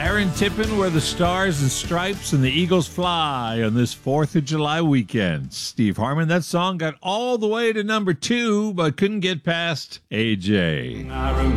Aaron Tippin, where the stars and stripes and the eagles fly on this 4th of July weekend. Steve Harmon, that song got all the way to number 2, but couldn't get past AJ.